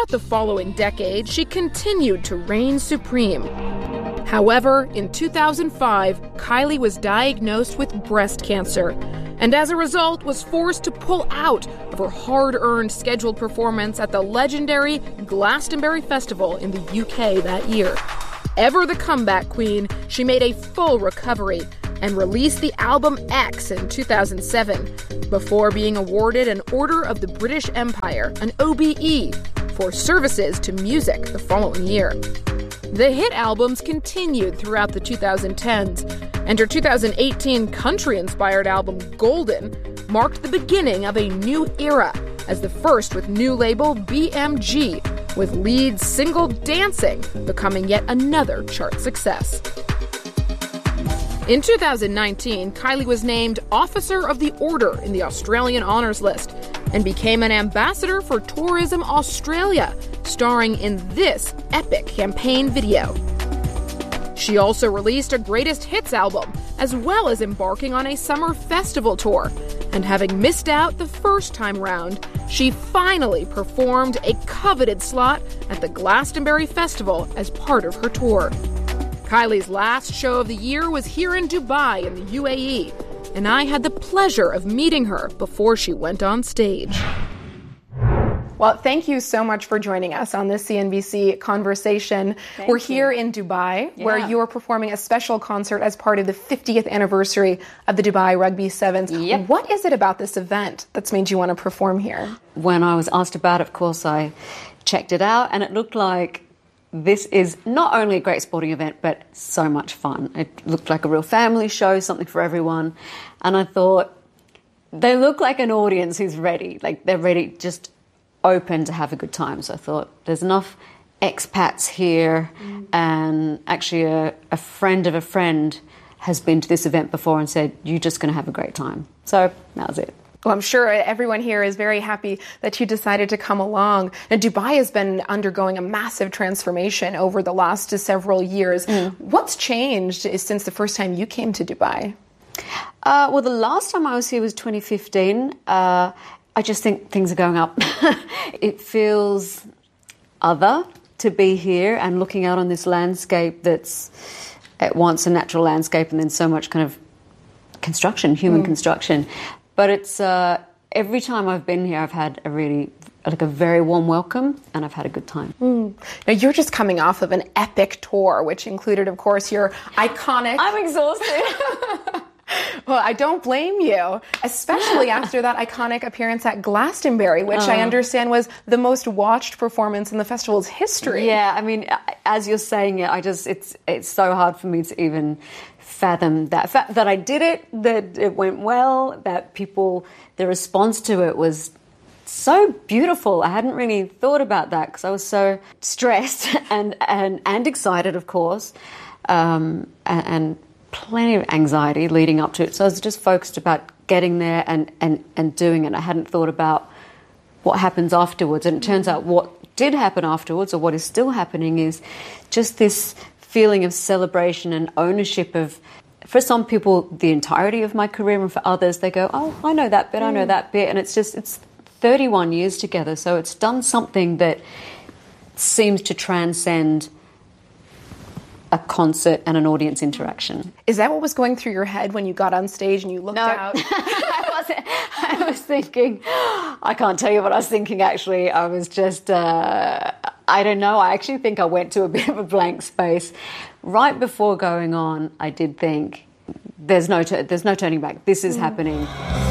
throughout the following decade, she continued to reign supreme. However, in 2005, Kylie was diagnosed with breast cancer, and as a result was forced to pull out of her hard-earned scheduled performance at the legendary Glastonbury Festival in the UK that year. Ever the comeback queen, she made a full recovery and released the album X in 2007, before being awarded an Order of the British Empire, an OBE, for services to music the following year. The hit albums continued throughout the 2010s, and her 2018 country-inspired album Golden marked the beginning of a new era as the first with new label BMG, with lead single Dancing becoming yet another chart success. In 2019, Kylie was named Officer of the Order in the Australian Honours List and became an ambassador for Tourism Australia, starring in this epic campaign video. She also released a greatest hits album, as well as embarking on a summer festival tour. And having missed out the first time round, she finally performed a coveted slot at the Glastonbury Festival as part of her tour. Kylie's last show of the year was here in Dubai in the UAE, and I had the pleasure of meeting her before she went on stage. Well, thank you so much for joining us on this CNBC conversation. We're here in Dubai, where you are performing a special concert as part of the 50th anniversary of the Dubai Rugby Sevens. Yep. What is it about this event that's made you want to perform here? When I was asked about it, of course, I checked it out, and it looked like this is not only a great sporting event, but so much fun. It looked like a real family show, something for everyone. And I thought, they look like an audience who's ready. Like, they're ready, just open to have a good time. So I thought, there's enough expats here. And actually, a friend of a friend has been to this event before and said, you're just going to have a great time. So that was it. Well, I'm sure everyone here is very happy that you decided to come along. Now, Dubai has been undergoing a massive transformation over the last several years. What's changed since the first time you came to Dubai? Well, the last time I was here was 2015. I just think things are going up. It feels other to be here and looking out on this landscape that's at once a natural landscape and then so much kind of construction, human construction. But it's every time I've been here, I've had a very warm welcome, and I've had a good time. Now, you're just coming off of an epic tour, which included, of course, your iconic... I'm exhausted. Well, I don't blame you, especially after that iconic appearance at Glastonbury, which I understand was the most watched performance in the festival's history. Yeah, I mean, as you're saying it, it's so hard for me to even fathom that I did it, that it went well, that the response to it was so beautiful. I hadn't really thought about that because I was so stressed and excited, of course, and plenty of anxiety leading up to it. So I was just focused about getting there and doing it. I hadn't thought about what happens afterwards. And it turns out what did happen afterwards, or what is still happening, is just this feeling of celebration and ownership of, for some people, the entirety of my career, and for others, they go, oh, I know that bit, I know that bit. And it's 31 years together. So it's done something that seems to transcend a concert and an audience interaction. Is that what was going through your head when you got on stage and you looked out? I was thinking, I can't tell you what I was thinking, actually. I was just, I don't know. I actually think I went to a bit of a blank space. Right before going on, I did think, there's no turning back. This is happening.